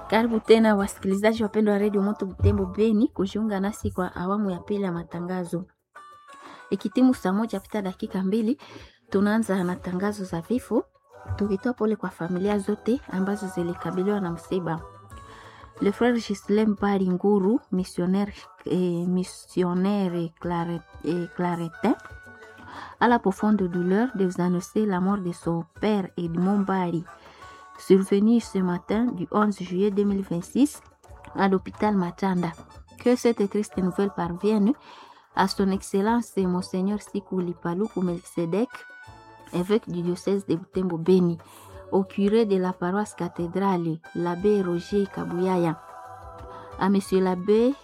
Karibu tena wasikilizaji wapendwa wa redio Moto Butembo Beni kujiunga nasi kwa awamu ya pili ya matangazo. Ikitimu saa moja pita dakika 2, tunaanza na tangazo za vifo, tukitoa pole kwa familia zote ambazo zilikabiliwa na msiba. Le frère Gislem Baringuru, missionnaire claretin, à la profonde douleur de vous annoncer la mort de son père Edmond Bari, survenu ce matin du 11 juillet 2026 à l'hôpital Matanda. Que cette triste nouvelle parvienne à son excellence Monseigneur Sikou Lipaluku Melkisedek, évêque du diocèse de Butembo Beni, au curé de la paroisse cathédrale, l'abbé Roger Kabouyaya, à monsieur l'abbé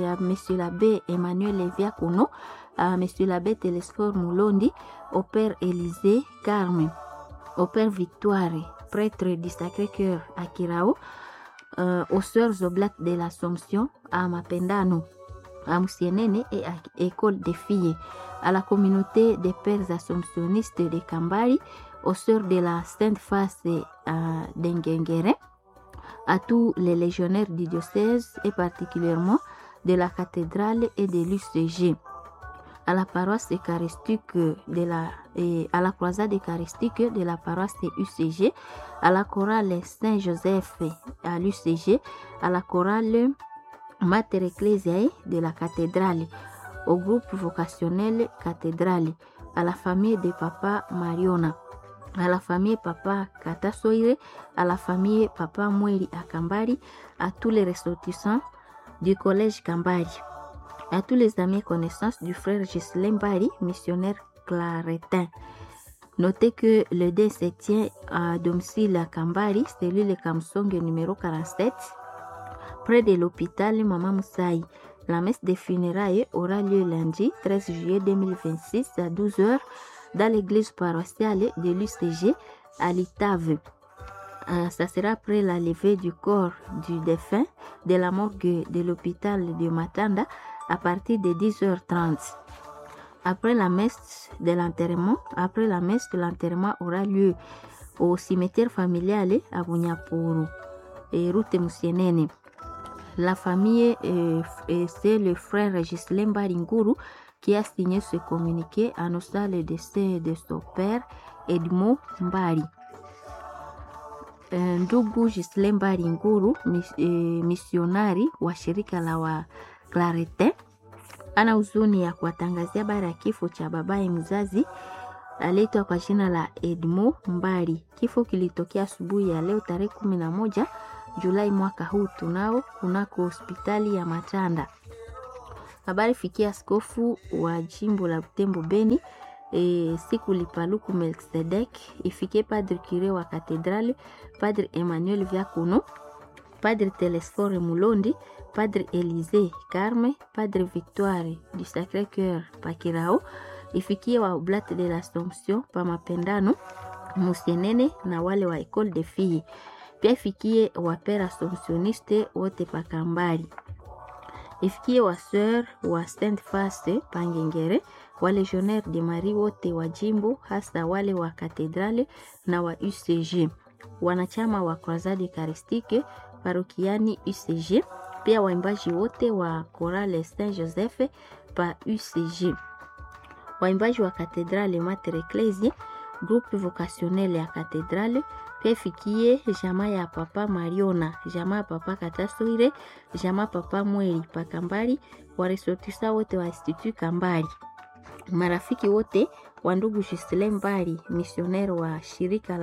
Emmanuel Levia Kono, à monsieur l'abbé Télésphore Moulondi, au père Élisée Carme, au père Victoire, prêtre du Sacré-Cœur à Kirao, aux sœurs oblates de l'Assomption à Mapendano, à Moussienene et à École des filles, à la communauté des pères assomptionnistes de Kambari, aux sœurs de la Sainte Face d'Engengere, à tous les légionnaires du diocèse et particulièrement de la cathédrale et de l'UCG, à la paroisse eucharistique à la croisade eucharistique de la paroisse UCG, à la chorale Saint-Joseph à l'UCG, à la chorale Mater Ecclesiae de la cathédrale, au groupe vocationnel cathédrale, à la famille de Papa Mariona, à la famille Papa Katasoire, à la famille Papa Mweri à Kambari, à tous les ressortissants du collège Kambari, à tous les amis et connaissances du frère Gislem Bari, missionnaire claretin. Notez que le dé se tient à domicile à Kambari, cellule Kamsong numéro 47, près de l'hôpital Mama Moussaï. La messe des funérailles aura lieu lundi 13 juillet 2026 à 12h dans l'église paroissiale de l'UCG à Litave. Ça sera après la levée du corps du défunt de la morgue de l'hôpital de Matanda à partir de 10h30. Après la messe de l'enterrement aura lieu au cimetière familial à Bunyapuru et route Moussienene. La famille, c'est le frère Gislem Baringuru qui a signé ce communiqué annonçant le décès de son père Edmond Mbari. Ndugu Gislem Baringuru, misionari wa shirika la wa Clarete, ana huzuni ya kuwatangazia habari ya kifo cha babaye mzazi aliyeitwa kwa jina la Edmond Mbari. Kifo kilitokea asubuhi ya leo tarehe 11 Julai mwaka huu tunao kunako hospitali ya Matanda. Habari fikia askofu wa jimbo la Butembo Beni Sikou Lipaluku Melkisedek, ifikie padre curé wa katedrale padre Emmanuel Viakuno, padre Télésphore Moulondi, padre Élisée Carme, padre Victoire du Sacré-Cœur Pakirao, ifikie wa oblate de l'Assomption pa Mapendano Moussienene na wale wa École des filles. Pia ifikie wa père assomptionniste wote pa Kambari. Ifikie wa sœur wa Sainte Face Pangengere, wa légionnaire de Marie wote wa jimbo, hasa wale wa katedrale na wa UCG, wanachama wa croisade eucharistique parokiani UCG, pia waimbaji wote wa chorale Saint-Joseph pa UCG, waimbaji wa katedrale Mater Ecclesiae, groupe vocationnel ya katedrale. Pia fikie jamaa ya Papa Mariona, jamaa ya Papa Katasoire, jamaa Papa Mweri pa Kambari, waresortisa wote wa Institut Kambari, marafiki wote wa ndugu Gislem Bari, misionari wa shirika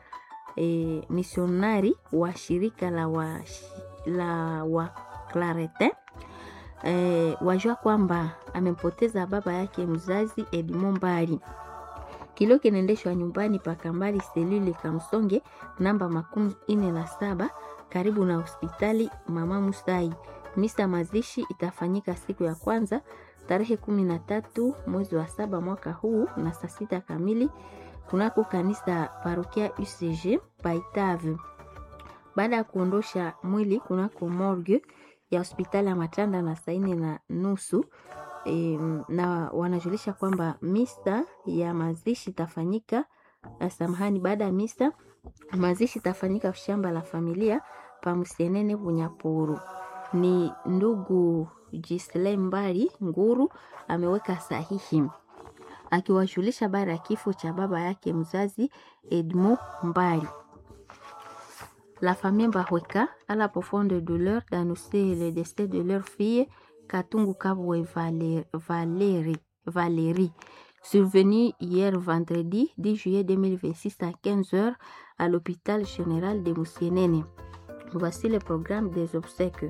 la Claretin, wajua kwamba amempoteza baba yake mzazi Edmond Bari. Kilio kinaendeshwa nyumbani pa Kambari selule Kamsonge namba 47 karibu na hospitali Mama Musai. Misa mazishi itafanyika siku ya kwanza tarehe 13 mwezi wa 7 mwaka huu na saa 6 kamili kunako kanisa parokia UCG Paitave. Baada ya kuondosha mwili kunako morgue ya hospitali ya Matanda na saa 4:30, na wanajulisha kwamba misa ya mazishi itafanyika baada ya misa mazishi itafanyika shamba la familia pa Musienene Bunyapuru. Ni ndugu Gisle Mbali Nguru ameweka sahihi akiwajulisha habari ya kifo cha baba yake mzazi Edmond Mbali. La famille Mbahweka a la profonde douleur d'annoncer le décès de leur fille Katungu Kabwe Valérie, survenue hier vendredi 10 juillet 2026 à 15h à l'hôpital général de Musienene. Voici le programme des obsèques.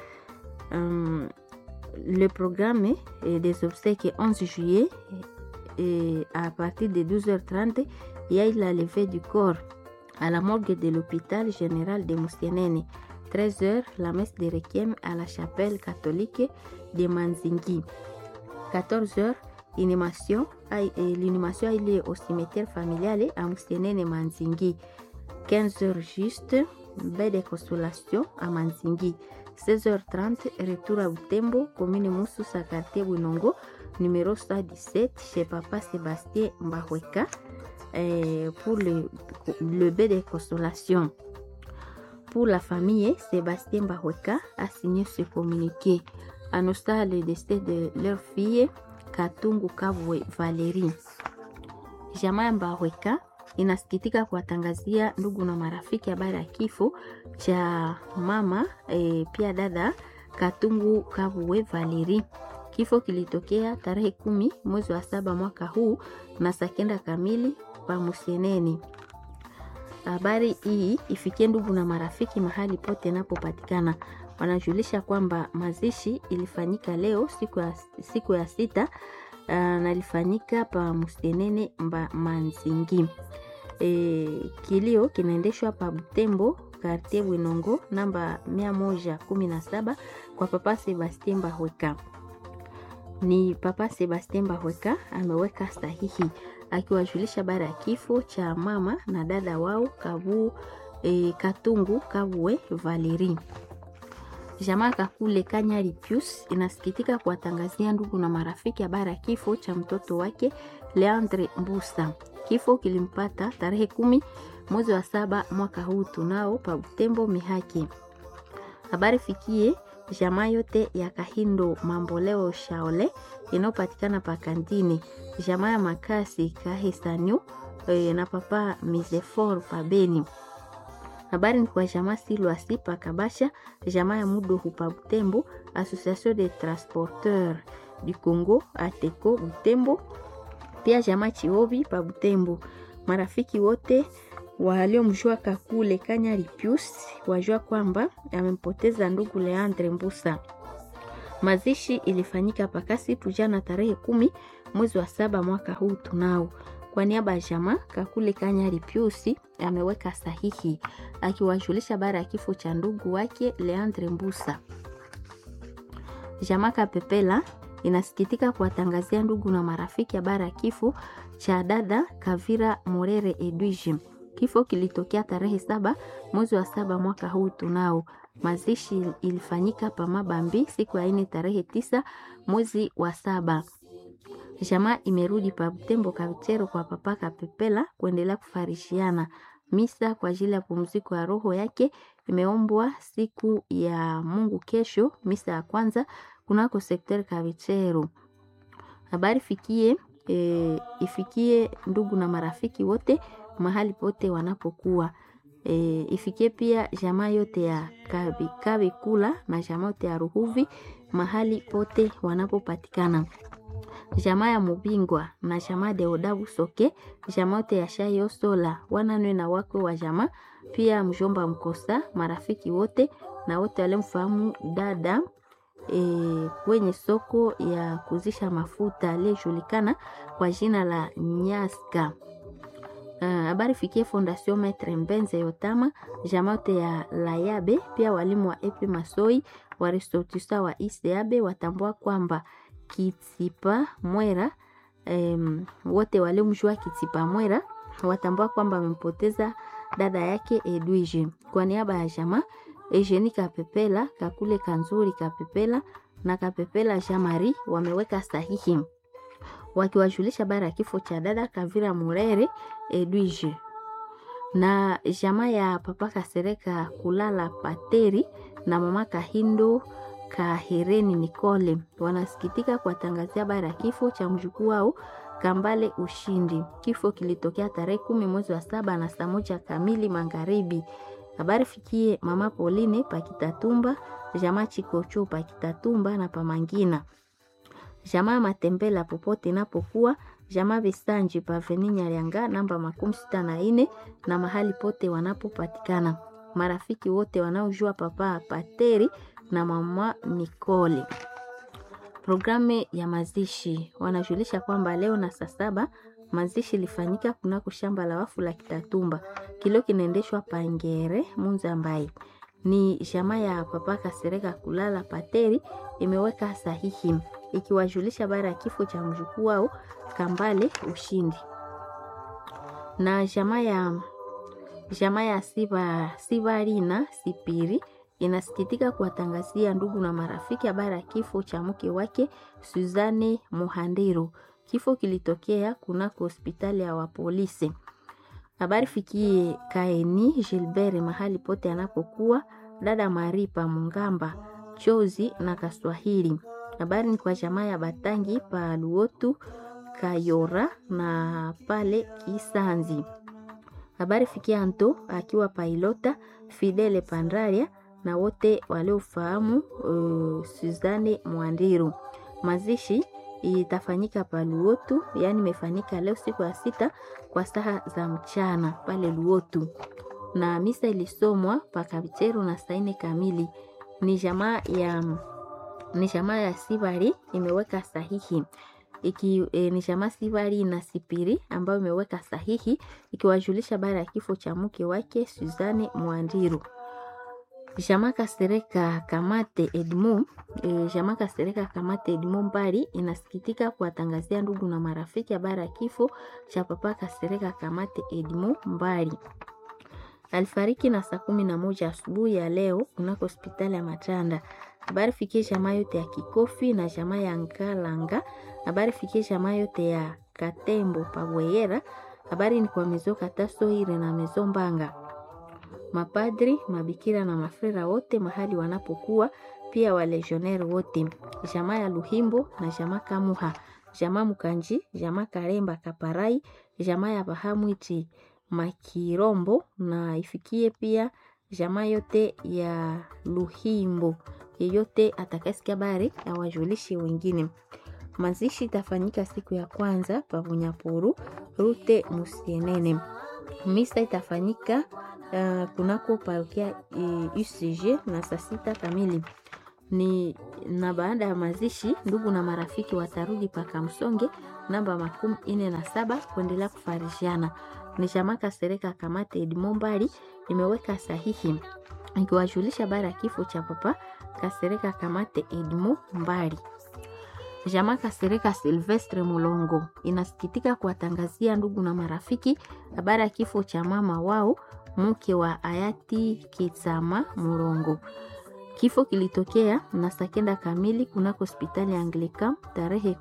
Le programme des obsèques 11 juillet et à partir de 12h30, il y a eu la levée du corps à la morgue de l'hôpital général de Musienene. 13h, la messe de requiem à la chapelle catholique de Manzingi. 14h, l'inhumation a lieu au cimetière familial à Musienene Manzingi. 15h juste, baie de consolation à Manzingi. 16h30, retour à Butembo, commune Moussousa, quartier Winongo, numéro 117, chez Papa Sébastien Mbahweka, pour le baie de consolation. Pour la famille, Sébastien Mbahweka a signé ce communiqué. Annonçant le décès de leur fille, Katungu Kabwe Valérie. Jamaa Mbahweka inasikitika kuwatangazia ndugu na marafiki habari ya kifo cha mama pia dada Katungu Kabwe Valérie. Kifo kilitokea tarehe 10 mwezi wa 7 mwaka huu na saa 9 kamili pa Musienene. Habari hii ifikie ndugu na marafiki mahali pote napopatikana. Wanajulisha kwamba mazishi ilifanyika leo siku ya 6 na ilifanyika pa Musienene Manzingi. Kilio kinaendeshwa pa Butembo, quartier Winongo, namba 117 kwa Papa Sebastien Mbahweka. Ni Papa Sebastien Mbahweka ameweka sahihi akiwajulisha habari ya kifo cha mama na dada wao Katungu Kabwe Valérie. Jamaa Kakule Kanyari Pius inasikitika kuwatangazia ndugu na marafiki habari ya kifo cha mtoto wake Leandre Mbusa. Kifo kilimpata tarehe 10 mwezi wa 7 mwaka huu tunao pa Butembo Mihaki. Habari fikie jamaa yote ya Kahindo Mamboleo Shaole inayopatikana pa Kandini, jamaa ya Makasi Kahesanyo na Papa Mizefor pa Beni. Habari ni kwa jamaa Silwasi pa Kabasha, jamaa ya Mudo pa Butembo, Association des Transporteurs du Congo Ateko Butembo, pia jamaa Chiobi pa Butembo. Marafiki wote waliomjua Kakule Kanyari Pius wajua kwamba amempoteza ndugu Leandre Mbusa. Mazishi ilifanyika pakasi tujana tarehe 10 mwezi wa 7 mwaka huu tunao. Kwa niaba ya jamaa Kakule Kanyari Pius ameweka sahihi akiwajulisha habari ya kifo cha ndugu wake Leandre Mbusa. Jamaa Kapepela inasikitika kuwatangazia ndugu na marafiki habari ya kifo cha dada Kavira Morere Edwige. Kifo kilitokea tarehe 7 mwezi wa 7 mwaka huu tunao. Mazishi ilifanyika pa Mabambi siku ya 4 tarehe 9 mwezi wa 7. Jamaa imerudi pa Butembo Kabutero kwa Papa Kapepela kuendelea kufarishiana. Misa kwa ajili ya pumziko ya roho yake imeombwa siku ya Mungu kesho, misa ya kwanza kunako sekter Kabutero. Habari ifikie ndugu na marafiki wote mahali pote wanapokuwa. Ifikie pia jamaa yote ya Kabi Kula na jamaa yote ya Ruhuvi mahali pote wanapopatikana. Jamaa ya Mubingwa na jamaa de Odabu Soke, jamaa yote ya Shayo Sola, wananwe na wako wa jamaa, pia mjomba Mkosa, marafiki wote na wote walemfahamu dada kwenye soko ya kuzisha mafuta aliyejulikana kwa jina la Nyaska. Habari fikie Fondation Maître Mbenze Yotama, jamaa yote ya Layabe, pia walimu wa Epi Masoi wa Restotusa wa Iseabe watambua kwamba Kitsipa Mwera, wote walimjua Kitsipa Mwera watambua kwamba amempoteza dada yake Edwige. Kwa niaba ya jamaa Eugenie Kapepela, Kakule Kanzuri Kapepela na Kapepela Jamari wameweka sahihi wakiwajulisha habari ya kifo cha dada Kavira Murere Edwige. Na jamaa ya papa Kasereka Kulala Pateri na mama Kahindo Kahereni Nicole wanasikitika kuwatangazia habari ya kifo cha mjukuu wao Kambale Ushindi. Kifo kilitokea tarehe 10 mwezi wa 7 na saa 1 kamili magharibi. Habari fikie mama Pauline Pakitatumba, jamaa Chikocho Pakitatumba na Pamangina. Jamaa Matembela popote inapokuwa, jamaa Bisanji Paveni Nyarianga namba 64 na mahali pote wanapopatikana. Marafiki wote wanaojua papa Pateri na mama Nicole. Programu ya mazishi wanajulisha kwamba leo na saa 7 mazishi lifanyika kunako shamba la wafu la Kitatumba. Kilo kinaendeshwa Pangere Munzambai. Ni jamaa ya papa Kasereka Kulala Pateri imeweka sahihi ikiwajulisha habari ya kifo cha mjukuu wao Kambale Ushindi. Na jamaa ya Sibarina Sipiri inasikitika kuwatangazia ndugu na marafiki habari ya kifo cha mke wake Suzanne Muhandiro. Kifo kilitokea kunako hospitali ya wapolisi. Habari fikie Kaeni Gilbert mahali pote anapokuwa, dada Maripa Mungamba Chozi na Kaswahili. Habari ni kwa jamaa ya Batangi pa Luotu Kayora na pale Kisanzi. Habari fikia Anto akiwa Pailota Fidele Pandraria na wote waliofahamu Suzanne Muhandiro. Mazishi itafanyika pa Luotu, yani imefanyika leo siku ya 6 kwa saa za mchana pale Luotu. Na misa ilisomwa pa Kabitero na saa 4 kamili. Ni jamaa ya Sibari imeweka sahihi. Ni jamaa Sibari na Sipiri ambayo imeweka sahihi ikiwajulisha habari ya kifo cha mke wake Suzanne Muhandiro. Jamaa Kasereka Kamate Edmond Mbari inasikitika kuwatangazia ndugu na marafiki habari ya kifo cha papa Kasereka Kamate Edmond Mbari. Alifariki na saa 11 asubuhi ya leo kunako hospitali ya Matanda. Habari fikie jamaa yote ya Kikofi na jamaa ya Nkalanga. Habari fikie jamaa yote ya Katembo Pabweyera. Habari ni kwa Mezo Kataso Ire na Mezo Mbanga. Mapadri, mabikira na mafrera wote mahali wanapokuwa, pia walegionnaire wote. Jamaa ya Luhimbo na jamaa Kamuha, jamaa Mukanji, jamaa Karemba Kaparai, jamaa ya Bahamwiti Makirombo na ifikie pia jamaa yote ya Luhimbo. Yeyote atakasikia habari ya wajulishi wengine. Mazishi itafanyika siku ya kwanza pa Bunyapuru Rute Musienene. Misa itafanyika kunako parokia UCG na saa 6 kamili. Na baada ya mazishi ndugu na marafiki watarudi paka Msonge namba 47 kuendelea kufarishiana. Ni jamaa Kasereka Kamate Edmond Mbari imeweka sahihi ikiwajulisha habari ya kifo cha papa Kasereka Kamate Edmond Mbari. Jamaa Kasereka Silvestre Mulongo inasikitika kuwatangazia ndugu na marafiki habari ya kifo cha mama wao mke wa hayati Kitsama Mulongo. Kifo kilitokea na saa 9 kamili kunako hospitali ya Anglican tarehe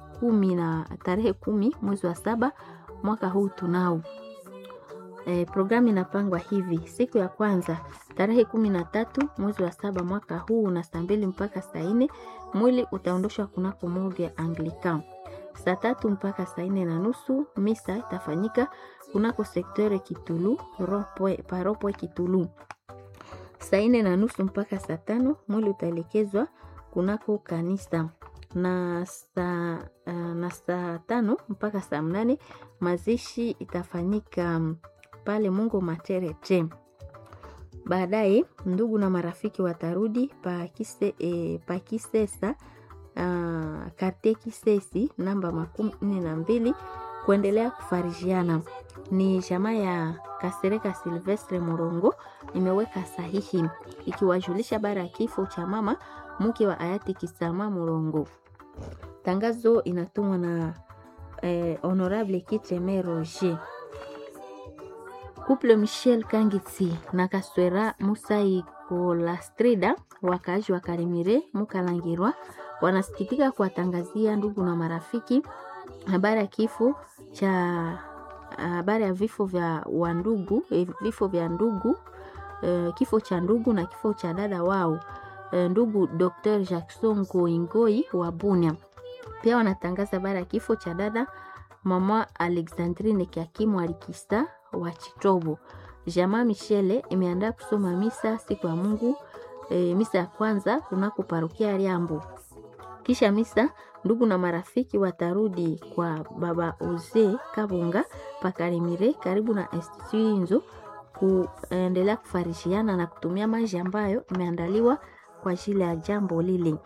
10 mwezi wa 7 mwaka huu tunao. Programu inapangwa hivi: siku ya kwanza tarehe 13 mwezi wa 7 mwaka huu na saa 2 mpaka saa 4 mwili utaondoshwa kunako morgue ya Anglican. Saa 3 mpaka saa 4:30 misa itafanyika kunako sektore Kitulu paropo Kitulu. Saa 4:30 mpaka saa 5 mwili utaelekezwa kunako kanisa. Na saa 5 mpaka saa 8 mazishi itafanyika pale Mungu Materete. Baadaye ndugu na marafiki watarudi pa Kisesa karte Kisesi namba 42 kuendelea kufarijiana. Ni jamaa ya Kasereka Silvestre Mulongo imeweka sahihi ikiwajulisha habari ya kifo cha mama mke wa hayati Kisama Mulongo. Tangazo inatumwa na Honorable Kiteme Roger. Couple Michel Kangitsi na Kaswera Musai Kolastrida wakaji wa Karimire Mukalangirwa wanasikitika kuwatangazia ndugu na marafiki habari ya kifo cha habari ya vifo vya wandugu, vifo vya ndugu, kifo cha ndugu na kifo cha dada wao, ndugu Dr. Jackson Ngoingoi wa Bunia. Pia wanatangaza habari ya kifo cha dada mama Alexandrine Kiakimu Alikista wa Chitobo. Jamaa Michele imeandaa kusoma misa siku ya Mungu, misa ya kwanza kunako parokia Liambo. Kisha misa, ndugu na marafiki watarudi kwa baba Oze Kabunga Pakarimire karibu na Institut Inzo kuendelea kufarishiana na kutumia maji ambayo imeandaliwa kwa ajili ya jambo lile.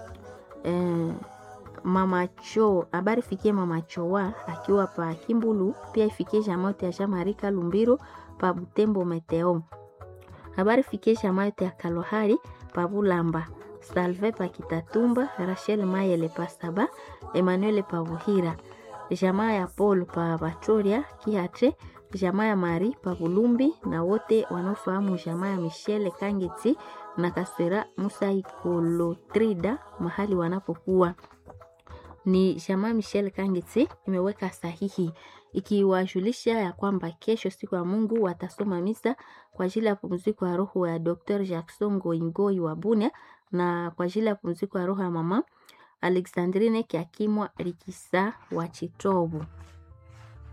Mama Cho, habari fikie Mama Chowa akiwa pa Kimbulu, pia ifikie jamaa ya Jamarika Lumbiro pa Butembo Meteo. Habari fikie jamaa ya Kalohari pa Bulamba, Salve pa Kitatumba, Rachel Mayele pa Saba, Emmanuel pa Buhira, jamaa ya Paul pa Batoria Kihate, jamaa ya Mari pa Bulumbi na wote wanaofahamu jamaa ya Michelle Kangeti na Kasera Musa Ikolotrida mahali wanapokuwa. Ni jamaa Michelle Kangeti imeweka sahihi ikiwajulisha ya kwamba kesho siku ya Mungu watasoma misa kwa ajili ya pumziko ya roho ya Dr. Jackson Ngoingoi wa Bunia na kwa ajili ya pumziko ya roho ya mama Alexandrine Kiakimwa Rikisa wa Chitobo.